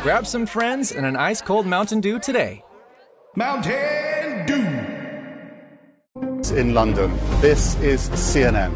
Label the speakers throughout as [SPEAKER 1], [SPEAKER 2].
[SPEAKER 1] Grab some friends and an ice-cold Mountain Dew today.
[SPEAKER 2] Mountain Dew!
[SPEAKER 3] In London, this is CNN.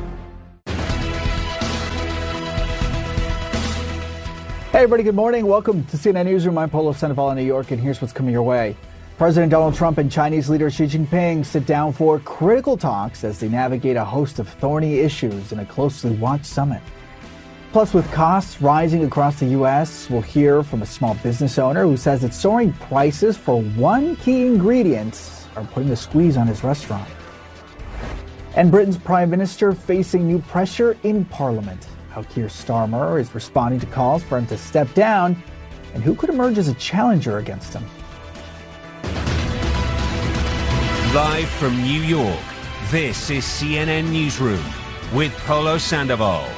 [SPEAKER 4] Hey everybody, good morning. Welcome to CNN Newsroom. I'm Polo Sandoval in New York, and here's what's coming your way. President Donald Trump and Chinese leader Xi Jinping sit down for critical talks as they navigate a host of thorny issues in a closely watched summit. Plus, with costs rising across the U.S., we'll hear from a small business owner who says that soaring prices for one key ingredient are putting a squeeze on his restaurant. And Britain's Prime Minister facing new pressure in Parliament. How Keir Starmer is responding to calls for him to step down, and who could emerge as a challenger against him.
[SPEAKER 5] Live from New York, this is CNN Newsroom with Polo Sandoval.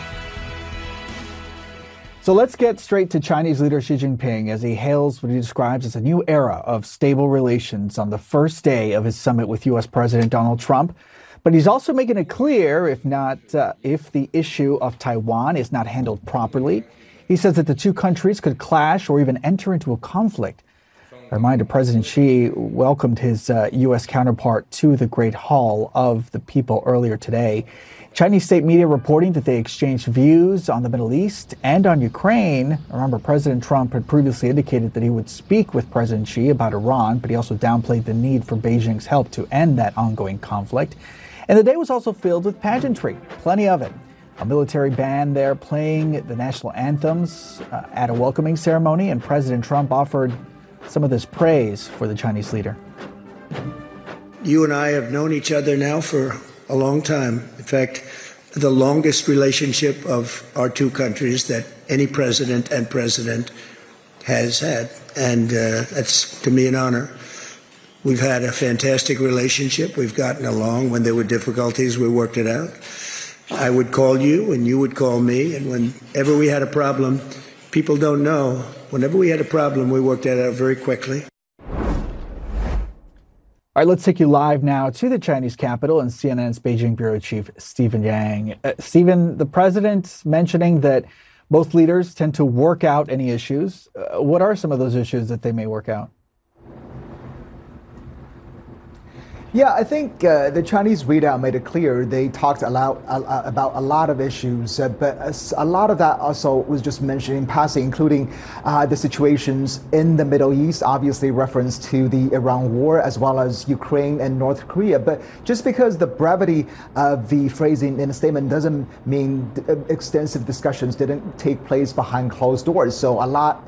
[SPEAKER 4] So let's get straight to Chinese leader Xi Jinping as he hails what he describes as a new era of stable relations on the first day of his summit with U.S. President Donald Trump. But he's also making it clear, if the issue of Taiwan is not handled properly, he says that the two countries could clash or even enter into a conflict. A reminder, President Xi welcomed his U.S. counterpart to the Great Hall of the People earlier today. Chinese state media reporting that they exchanged views on the Middle East and on Ukraine. Remember, President Trump had previously indicated that he would speak with President Xi about Iran, but he also downplayed the need for Beijing's help to end that ongoing conflict. And the day was also filled with pageantry, plenty of it. A military band there playing the national anthems at a welcoming ceremony, and President Trump offered some of this praise for the Chinese leader.
[SPEAKER 6] You and I have known each other now for a long time. In fact, the longest relationship of our two countries that any president and president has had. And that's, to me, an honor. We've had a fantastic relationship. We've gotten along. When there were difficulties, we worked it out. I would call you and you would call me. And whenever we had a problem, people don't know, whenever we had a problem, we worked that out very quickly.
[SPEAKER 4] All right, let's take you live now to the Chinese capital and CNN's Beijing bureau chief, Stephen Yang. Stephen, the president mentioning that both leaders tend to work out any issues. What are some of those issues that they may work out?
[SPEAKER 7] Yeah, I think the Chinese readout made it clear they talked about a lot of issues, but a lot of that also was just mentioned in passing, including the situations in the Middle East, obviously reference to the Iran war, as well as Ukraine and North Korea. But just because the brevity of the phrasing in a statement doesn't mean extensive discussions didn't take place behind closed doors. So a lot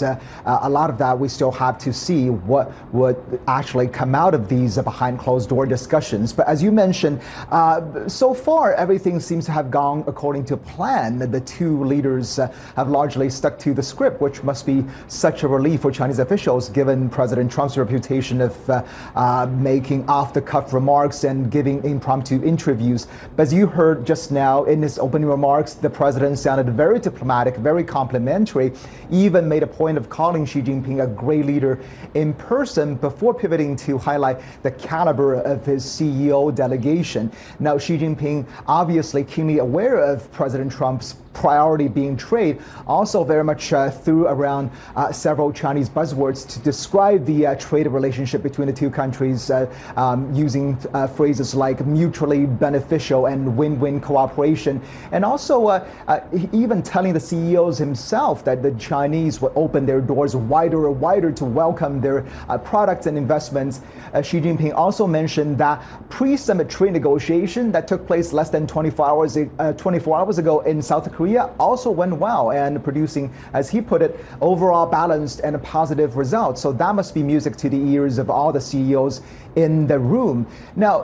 [SPEAKER 7] of that we still have to see what would actually come out of these behind closed door discussions. But as you mentioned, so far everything seems to have gone according to plan. The two leaders have largely stuck to the script, which must be such a relief for Chinese officials, given President Trump's reputation of making off-the-cuff remarks and giving impromptu interviews. But as you heard just now in his opening remarks, the president sounded very diplomatic, very complimentary, even made a point of calling Xi Jinping a great leader in person before pivoting to highlight the caliber of his CEO delegation. Now, Xi Jinping, obviously keenly aware of President Trump's priority being trade, also very much threw around several Chinese buzzwords to describe the trade relationship between the two countries, using phrases like mutually beneficial and win-win cooperation, and also even telling the CEOs himself that the Chinese would open their doors wider and wider to welcome their products and investments. Xi Jinping also mentioned that pre-summit trade negotiation that took place less than 24 hours ago in South Korea also went well and producing, as he put it, overall balanced and positive results. So that must be music to the ears of all the CEOs in the room. Now,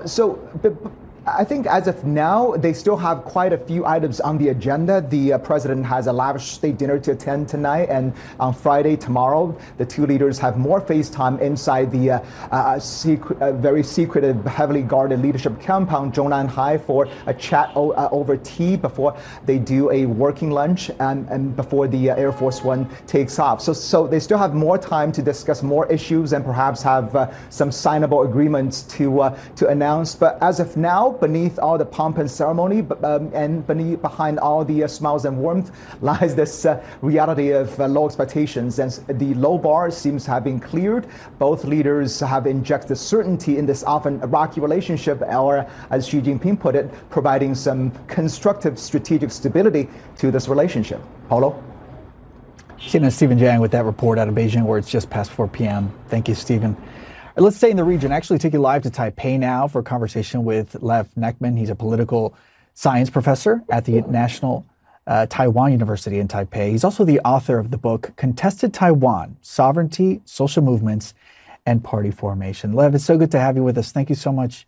[SPEAKER 7] I think as of now, they still have quite a few items on the agenda. The president has a lavish state dinner to attend tonight, and on Friday, tomorrow, the two leaders have more FaceTime inside the very secretive, heavily guarded leadership compound, Zhongnan High, for a chat over tea before they do a working lunch and before the Air Force One takes off. So they still have more time to discuss more issues and perhaps have some signable agreements to announce. But as of now, beneath all the pomp and ceremony, and behind all the smiles and warmth, lies this reality of low expectations. And the low bar seems to have been cleared. Both leaders have injected certainty in this often rocky relationship, or as Xi Jinping put it, providing some constructive strategic stability to this relationship. Paulo?
[SPEAKER 4] CNN Stephen Jiang with that report out of Beijing, where it's just past 4 p.m. Thank you, Stephen. Let's stay in the region. Actually, take you live to Taipei now for a conversation with Lev Nekman. He's a political science professor at the National Taiwan University in Taipei. He's also the author of the book Contested Taiwan: Sovereignty, Social Movements, and Party Formation. Lev, it's so good to have you with us. Thank you so much.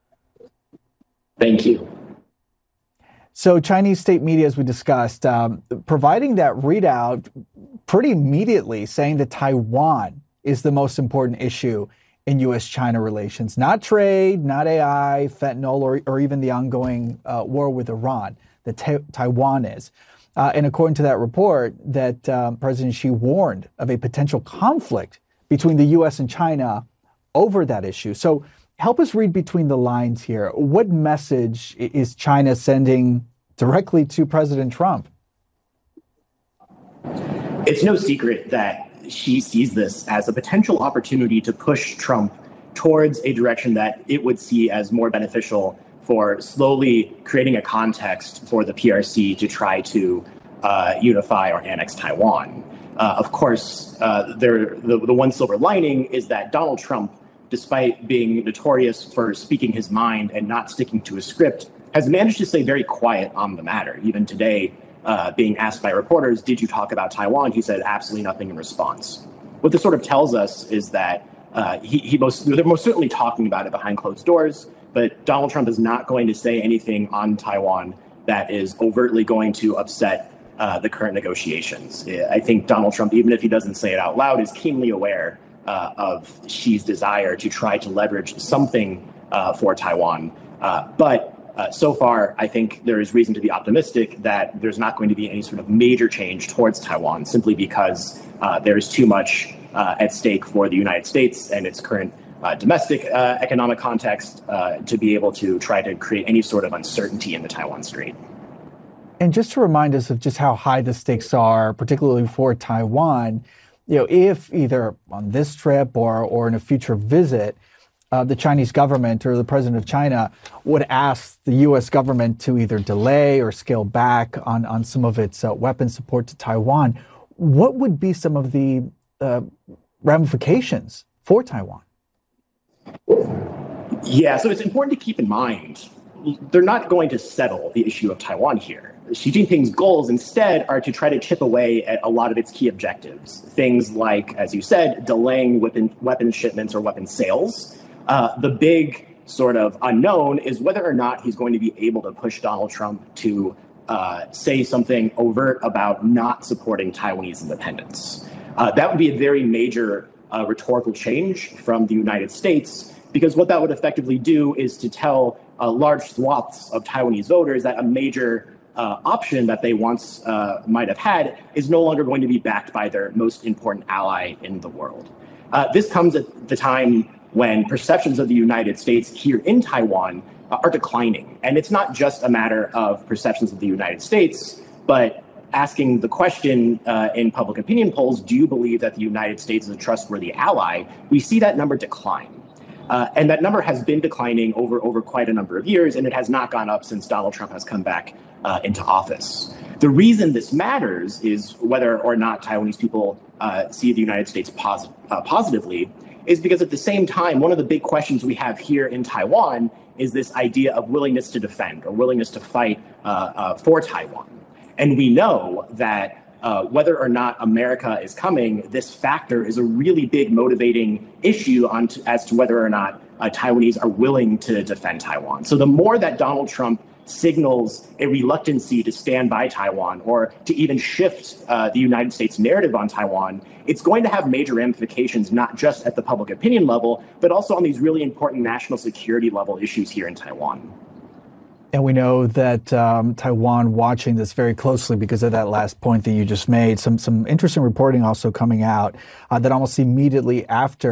[SPEAKER 8] Thank you.
[SPEAKER 4] So Chinese state media, as we discussed, providing that readout pretty immediately, saying that Taiwan is the most important issue in U.S.-China relations, not trade, not AI, fentanyl, or even the ongoing war with Iran, that Taiwan is. And according to that report, that President Xi warned of a potential conflict between the U.S. and China over that issue. So help us read between the lines here. What message is China sending directly to President Trump?
[SPEAKER 8] It's no secret that Xi sees this as a potential opportunity to push Trump towards a direction that it would see as more beneficial for slowly creating a context for the PRC to try to unify or annex Taiwan. Of course, the one silver lining is that Donald Trump, despite being notorious for speaking his mind and not sticking to a script, has managed to stay very quiet on the matter. Even today, being asked by reporters, did you talk about Taiwan? He said absolutely nothing in response. What this sort of tells us is that they're most certainly talking about it behind closed doors, but Donald Trump is not going to say anything on Taiwan that is overtly going to upset the current negotiations. I think Donald Trump, even if he doesn't say it out loud, is keenly aware of Xi's desire to try to leverage something for Taiwan. But so far, I think there is reason to be optimistic that there's not going to be any sort of major change towards Taiwan, simply because there is too much at stake for the United States and its current domestic economic context to be able to try to create any sort of uncertainty in the Taiwan Strait.
[SPEAKER 4] And just to remind us of just how high the stakes are, particularly for Taiwan, if either on this trip or in a future visit, the Chinese government or the president of China would ask the U.S. government to either delay or scale back on some of its weapons support to Taiwan, what would be some of the ramifications for Taiwan?
[SPEAKER 8] Yeah, so it's important to keep in mind, they're not going to settle the issue of Taiwan here. Xi Jinping's goals instead are to try to chip away at a lot of its key objectives. Things like, as you said, delaying weapon shipments or weapon sales. The big sort of unknown is whether or not he's going to be able to push Donald Trump to say something overt about not supporting Taiwanese independence. That would be a very major rhetorical change from the United States, because what that would effectively do is to tell large swaths of Taiwanese voters that a major option that they once might have had is no longer going to be backed by their most important ally in the world. This comes at the time when perceptions of the United States here in Taiwan are declining. And it's not just a matter of perceptions of the United States, but asking the question in public opinion polls, do you believe that the United States is a trustworthy ally? We see that number decline. And that number has been declining over quite a number of years, and it has not gone up since Donald Trump has come back into office. The reason this matters is whether or not Taiwanese people see the United States positively is because at the same time, one of the big questions we have here in Taiwan is this idea of willingness to defend or willingness to fight for Taiwan. And we know that whether or not America is coming, this factor is a really big motivating issue as to whether or not Taiwanese are willing to defend Taiwan. So the more that Donald Trump signals a reluctancy to stand by Taiwan or to even shift the United States narrative on Taiwan, it's going to have major ramifications, not just at the public opinion level, but also on these really important national security level issues here in Taiwan.
[SPEAKER 4] And we know that Taiwan watching this very closely because of that last point that you just made. Some interesting reporting also coming out that almost immediately after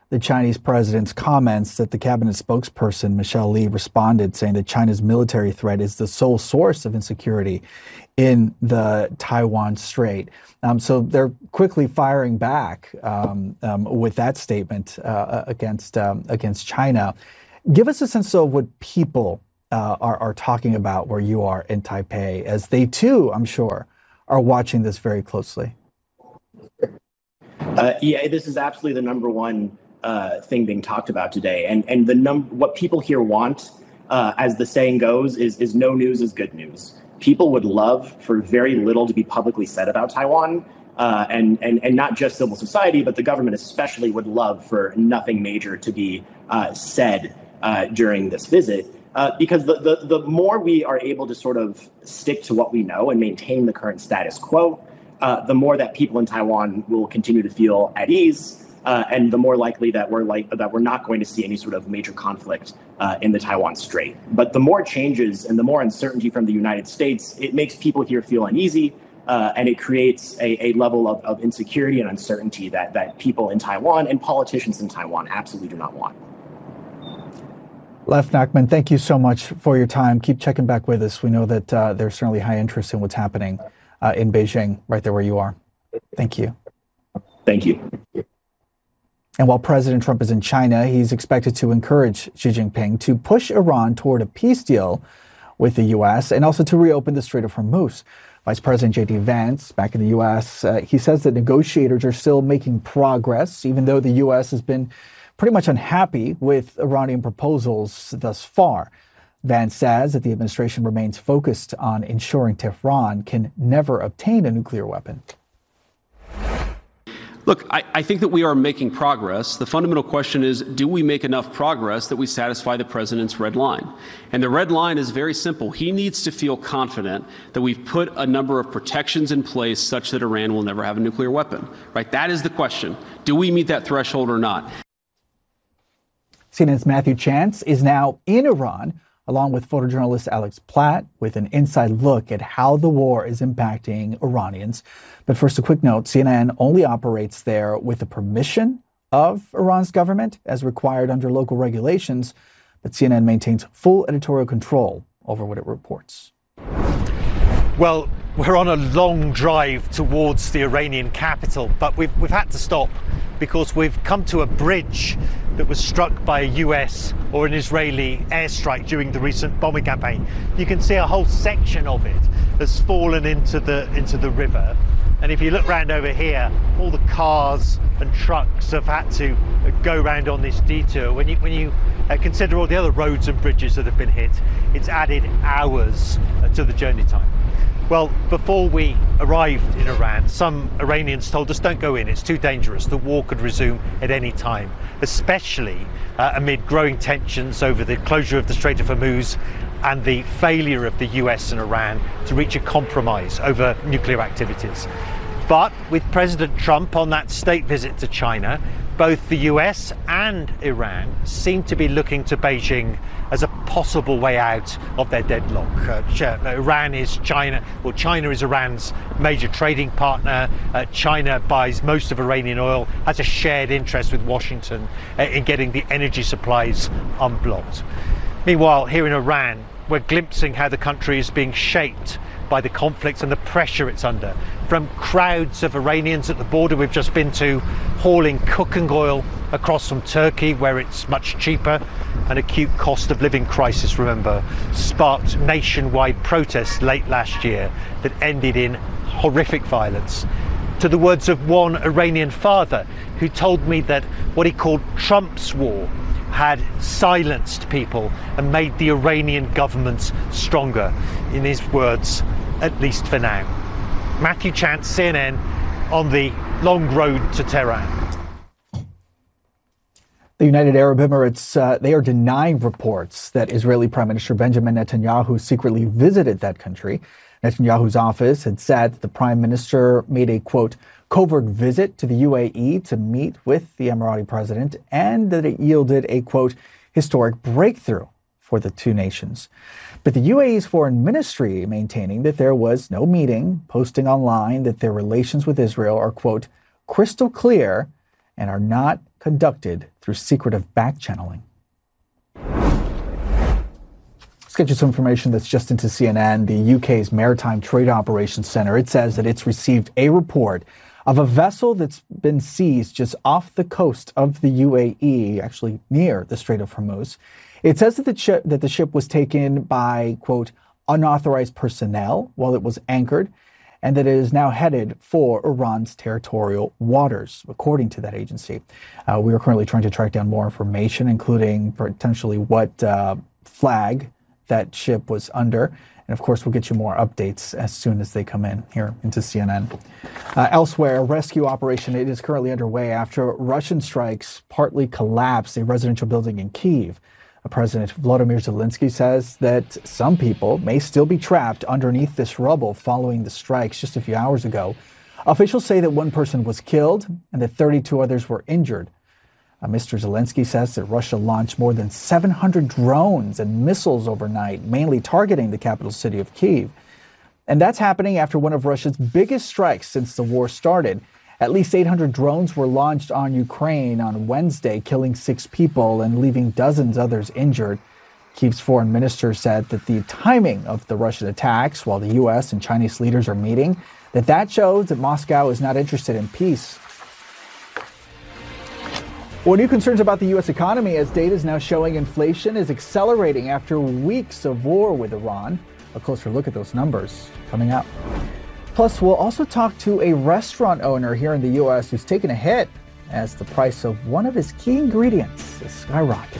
[SPEAKER 4] the Chinese president's comments that the cabinet spokesperson, Michelle Lee, responded saying that China's military threat is the sole source of insecurity in the Taiwan Strait. So they're quickly firing back with that statement against China. Give us a sense of what people are talking about where you are in Taipei, as they too, I'm sure, are watching this very closely.
[SPEAKER 8] Yeah, this is absolutely the number one thing being talked about today. And what people here want, as the saying goes, is no news is good news. People would love for very little to be publicly said about Taiwan, and not just civil society, but the government especially would love for nothing major to be said during this visit. Because the more we are able to sort of stick to what we know and maintain the current status quo, the more that people in Taiwan will continue to feel at ease, and the more likely that we're not going to see any sort of major conflict in the Taiwan Strait. But the more changes and the more uncertainty from the United States, it makes people here feel uneasy, and it creates a level of insecurity and uncertainty that people in Taiwan and politicians in Taiwan absolutely do not want.
[SPEAKER 4] Lev Nachman, thank you so much for your time. Keep checking back with us. We know that there's certainly high interest in what's happening in Beijing, right there where you are. Thank you.
[SPEAKER 8] Thank you.
[SPEAKER 4] And while President Trump is in China, he's expected to encourage Xi Jinping to push Iran toward a peace deal with the U.S. and also to reopen the Strait of Hormuz. Vice President J.D. Vance, back in the U.S., he says that negotiators are still making progress, even though the U.S. has been pretty much unhappy with Iranian proposals thus far. Vance says that the administration remains focused on ensuring Tehran can never obtain a nuclear weapon.
[SPEAKER 9] Look, I think that we are making progress. The fundamental question is, do we make enough progress that we satisfy the president's red line? And the red line is very simple. He needs to feel confident that we've put a number of protections in place such that Iran will never have a nuclear weapon, right? That is the question. Do we meet that threshold or not?
[SPEAKER 4] CNN's Matthew Chance is now in Iran, along with photojournalist Alex Platt, with an inside look at how the war is impacting Iranians. But first, a quick note, CNN only operates there with the permission of Iran's government, as required under local regulations, but CNN maintains full editorial control over what it reports.
[SPEAKER 10] Well, we're on a long drive towards the Iranian capital, but we've had to stop because we've come to a bridge that was struck by a US or an Israeli airstrike during the recent bombing campaign. You can see a whole section of it has fallen into the river. And if you look round over here, all the cars and trucks have had to go round on this detour. When you consider all the other roads and bridges that have been hit, it's added hours to the journey time. Well, before we arrived in Iran, some Iranians told us, don't go in, it's too dangerous. The war could resume at any time, especially amid growing tensions over the closure of the Strait of Hormuz and the failure of the US and Iran to reach a compromise over nuclear activities. But with President Trump on that state visit to China, both the US and Iran seem to be looking to Beijing as a possible way out of their deadlock. Iran is China, well, China is Iran's major trading partner. China buys most of Iranian oil, has a shared interest with Washington in getting the energy supplies unblocked. Meanwhile, here in Iran, we're glimpsing how the country is being shaped by the conflict and the pressure it's under. From crowds of Iranians at the border we've just been to, hauling cooking oil across from Turkey where it's much cheaper. An acute cost of living crisis, remember, sparked nationwide protests late last year that ended in horrific violence. To the words of one Iranian father who told me that what he called Trump's war had silenced people and made the Iranian government stronger. In his words, at least for now. Matthew Chance, CNN, on the long road to Tehran.
[SPEAKER 4] The United Arab Emirates, they are denying reports that Israeli Prime Minister Benjamin Netanyahu secretly visited that country. Netanyahu's office had said that the Prime Minister made a, quote, covert visit to the UAE to meet with the Emirati president, and that it yielded a, quote, historic breakthrough for the two nations. But the UAE's foreign ministry maintaining that there was no meeting, posting online that their relations with Israel are, quote, crystal clear, and are not conducted through secretive back-channeling. Let's get you some information that's just into CNN. The UK's Maritime Trade Operations Centre, it says that it's received a report of a vessel that's been seized just off the coast of the UAE, actually near the Strait of Hormuz. It says that the ship was taken by, quote, unauthorized personnel while it was anchored, and that it is now headed for Iran's territorial waters, according to that agency. We are currently trying to track down more information, including potentially what flag that ship was under. And of course, we'll get you more updates as soon as they come in here into CNN. Elsewhere, a rescue operation it is currently underway after Russian strikes partly collapsed a residential building in Kyiv. President Volodymyr Zelensky says that some people may still be trapped underneath this rubble following the strikes just a few hours ago. Officials say that one person was killed and that 32 others were injured. Mr. Zelensky says that Russia launched more than 700 drones and missiles overnight, mainly targeting the capital city of Kyiv. And that's happening after one of Russia's biggest strikes since the war started. At least 800 drones were launched on Ukraine on Wednesday, killing 6 people and leaving dozens others injured. Kyiv's foreign minister said that the timing of the Russian attacks, while the U.S. and Chinese leaders are meeting, that shows that Moscow is not interested in peace. Well, new concerns about the U.S. economy as data is now showing inflation is accelerating after weeks of war with Iran. A closer look at those numbers coming up. Plus, we'll also talk to a restaurant owner here in the U.S. who's taken a hit as the price of one of his key ingredients is skyrocketing.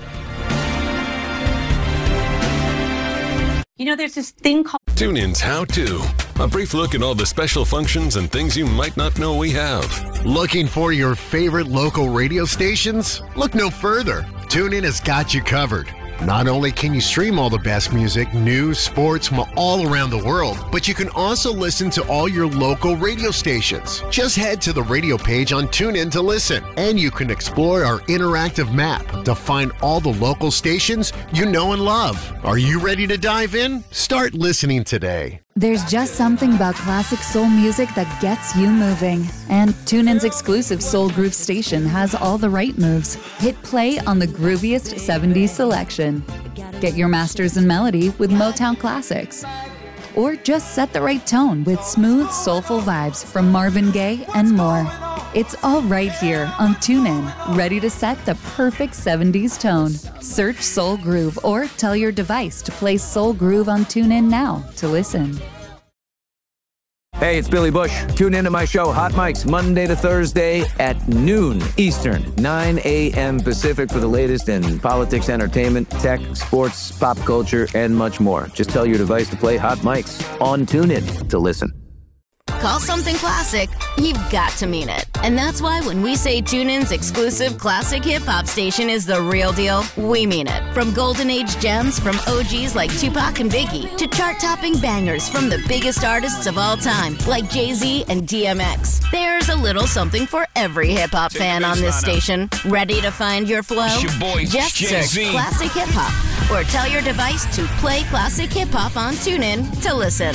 [SPEAKER 11] You know, there's this thing called
[SPEAKER 12] TuneIn's How To. A brief look at all the special functions and things you might not know we have.
[SPEAKER 13] Looking for your favorite local radio stations? Look no further. TuneIn has got you covered. Not only can you stream all the best music, news, sports from all around the world, but you can also listen to all your local radio stations. Just head to the radio page on TuneIn to listen, and you can explore our interactive map to find all the local stations you know and love. Are you ready to dive in? Start listening today.
[SPEAKER 14] There's just something about classic soul music that gets you moving. And TuneIn's exclusive Soul Groove station has all the right moves. Hit play on the grooviest 70s selection. Get your masters in melody with Motown classics. Or just set the right tone with smooth, soulful vibes from Marvin Gaye and more. It's all right here on TuneIn, ready to set the perfect 70s tone. Search Soul Groove or tell your device to play Soul Groove on TuneIn now to listen.
[SPEAKER 15] Hey, it's Billy Bush. Tune into my show, Hot Mics, Monday to Thursday at noon Eastern, 9 a.m. Pacific for the latest in politics, entertainment, tech, sports, pop culture, and much more. Just tell your device to play Hot Mics on TuneIn to listen.
[SPEAKER 16] Call something classic, you've got to mean it. And that's why when we say TuneIn's exclusive classic hip-hop station is the real deal, we mean it. From golden age gems from OGs like Tupac and Biggie to chart-topping bangers from the biggest artists of all time like Jay-Z and DMX. There's a little something for every hip-hop fan on this station. Ready to find your flow?
[SPEAKER 5] It's your boy,
[SPEAKER 16] Just
[SPEAKER 5] Jay-Z.
[SPEAKER 16] search Classic Hip-Hop or tell your device to play Classic Hip-Hop on TuneIn to listen.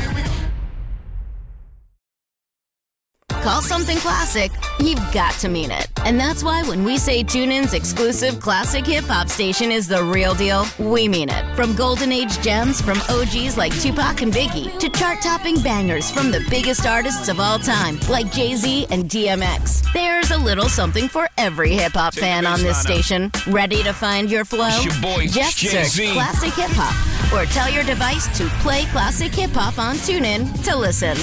[SPEAKER 16] Call something classic, you've got to mean it. And that's why when we say TuneIn's exclusive classic hip-hop station is the real deal, we mean it. From golden age gems from OGs like Tupac and Biggie to chart-topping bangers from the biggest artists of all time like Jay-Z and DMX. There's a little something for every hip-hop fan on this station. Ready to find your flow?
[SPEAKER 5] It's your boy,
[SPEAKER 16] Just
[SPEAKER 5] Jay-Z.
[SPEAKER 16] search Classic Hip-Hop or tell your device to play Classic Hip-Hop on TuneIn to listen.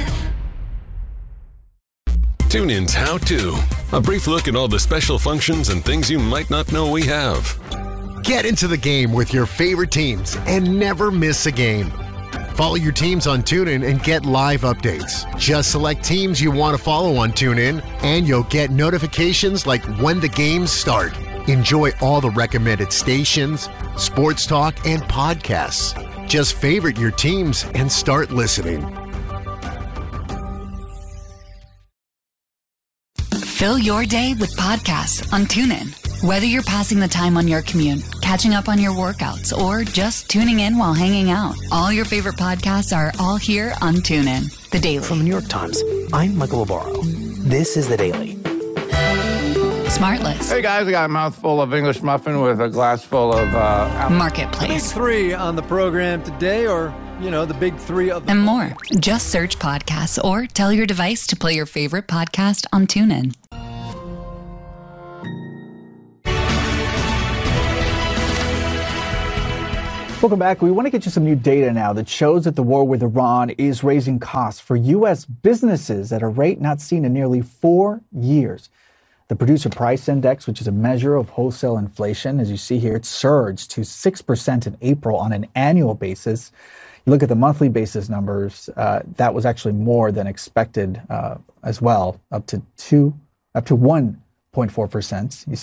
[SPEAKER 12] TuneIn's How To. A brief look at all the special functions and things you might not know we have.
[SPEAKER 13] Get into the game with your favorite teams and never miss a game. Follow your teams on TuneIn and get live updates. Just select teams you want to follow on TuneIn and you'll get notifications like when the games start. Enjoy all the recommended stations, sports talk, and podcasts. Just favorite your teams and start listening.
[SPEAKER 14] Fill your day with podcasts on TuneIn. Whether you're passing the time on your commute, catching up on your workouts, or just tuning in while hanging out, all your favorite podcasts are all here on TuneIn. The Daily.
[SPEAKER 17] From the New York Times, I'm Michael Obaro. This is The Daily.
[SPEAKER 14] Smartless.
[SPEAKER 11] Hey guys, I got a mouthful of English muffin with a glass full of
[SPEAKER 14] Marketplace.
[SPEAKER 17] The big three on the program today, or, the big three of
[SPEAKER 14] and more. Just search podcasts or tell your device to play your favorite podcast on TuneIn.
[SPEAKER 4] Welcome back. We want to get you some new data now that shows that the war with Iran is raising costs for U.S. businesses at a rate not seen in nearly 4 years. The Producer Price Index, which is a measure of wholesale inflation, as you see here, it surged to 6% in April on an annual basis. You look at the monthly basis numbers, that was actually more than expected as well, up to 1.4%. You